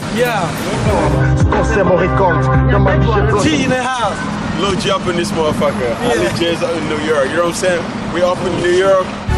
Yeah. T in the house. Lil J up in this motherfucker. Ali J's up in New York. You know what I'm saying? We up in New York.